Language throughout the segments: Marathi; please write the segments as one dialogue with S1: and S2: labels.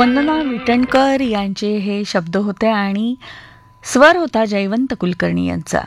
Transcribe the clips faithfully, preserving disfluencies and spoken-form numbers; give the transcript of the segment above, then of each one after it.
S1: वंदना विटणकर यांचे हे शब्द होते आणि स्वर होता जयवंत कुलकर्णी यांचा.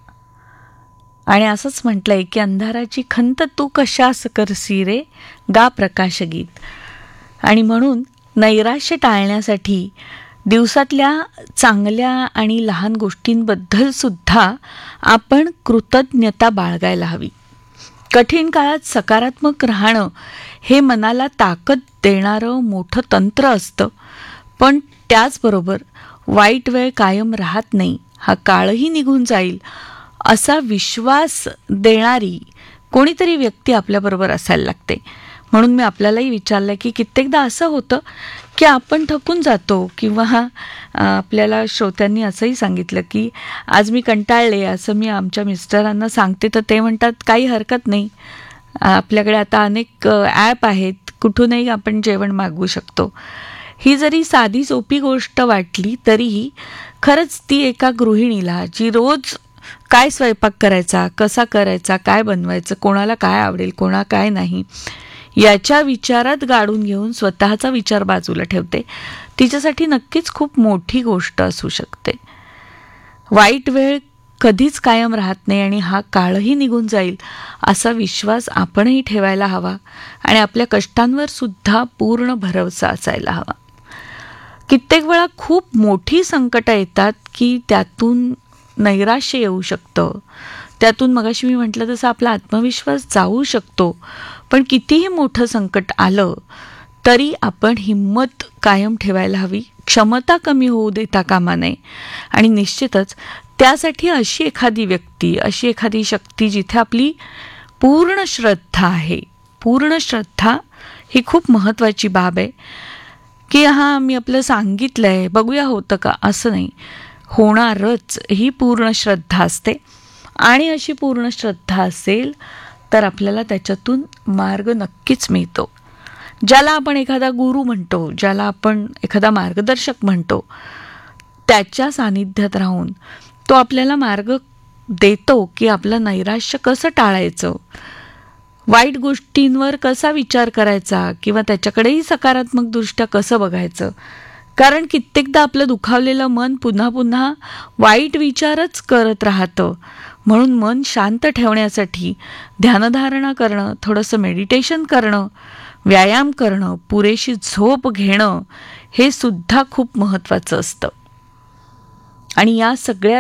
S1: आणि असंच म्हटलंय की अंधाराची खंत तू कशास करसी रे, गा प्रकाश गीत. आणि म्हणून नैराश्य टाळण्यासाठी दिवसातल्या चांगल्या आणि लहान गोष्टींबद्दल सुद्धा आपण कृतज्ञता बाळगायला हवी. कठीण काळात सकारात्मक राहणं हे मनाला ताकद देणारं मोठं तंत्र असतं. पण त्याचबरोबर वाईट वेळ कायम राहत नाही, हा काळही निघून जाईल असा विश्वास देणारी कोणीतरी व्यक्ती आपल्याबरोबर असायला लागते. म्हणून मी आपल्यालाही विचारलं की कित्येकदा असं होतं की आपण थकून जातो किंवा आपल्याला श्रोत्यांनी असंही सांगितलं की आज मी कंटाळले, असं मी आमच्या मिस्टरांना सांगते तर ते म्हणतात काही हरकत नाही, आपल्याकडे आता अनेक ॲप आहेत, कुठूनही आपण जेवण मागवू शकतो. ही जरी साधी सोपी गोष्ट वाटली तरीही खरंच ती एका गृहिणीला जी रोज काय स्वयंपाक करायचा, कसा करायचा, काय बनवायचं, कोणाला काय आवडेल, कोणा काय नाही याच्या विचारात गाडून घेऊन स्वतःचा विचार बाजूला ठेवते, तिच्यासाठी नक्कीच खूप मोठी गोष्ट असू शकते. वाईट वेळ कधीच कायम राहत नाही आणि हा काळही निघून जाईल असा विश्वास आपणही ठेवायला हवा आणि आपल्या कष्टांवर सुद्धा पूर्ण भरवसा असायला हवा. कित्येक वेळा खूप मोठी संकटं येतात की त्यातून नैराश्य येऊ शकतं, त्यातून मगाशी मी म्हटलं तसं आपला आत्मविश्वास जाऊ शकतो. पण कितीही मोठं संकट आलं तरी आपण हिंमत कायम ठेवायला हवी, क्षमता कमी होऊ देता कामा नये. आणि निश्चितच त्यासाठी अशी एखादी व्यक्ती, अशी एखादी शक्ती जिथे आपली पूर्ण श्रद्धा आहे, पूर्ण श्रद्धा ही खूप महत्त्वाची बाब आहे. की हां मी आपलं सांगितलं आहे बघूया होतं का, असं नाही, होणारच ही पूर्ण श्रद्धा असते. आणि अशी पूर्ण श्रद्धा असेल तर आपल्याला त्याच्यातून मार्ग नक्कीच मिळतो. ज्याला आपण एखादा गुरु म्हणतो, ज्याला आपण एखादा मार्गदर्शक म्हणतो, त्याच्या सानिध्यात राहून तो आपल्याला मार्ग देतो की आपलं नैराश्य कसं टाळायचं, वाईट गोष्टींवर कसा विचार करायचा किंवा त्याच्याकडेही सकारात्मकदृष्ट्या कसं बघायचं. कारण कित्येकदा आपलं दुखावलेलं मन पुन्हा पुन्हा वाईट विचारच करत राहतं. म्हणून मन शांत ठेवण्यासाठी ध्यानधारणा करणं, थोडंसं मेडिटेशन करणं, व्यायाम करणं, पुरेशी झोप घेणं हे सुद्धा खूप महत्त्वाचं असतं. आणि या सगळ्या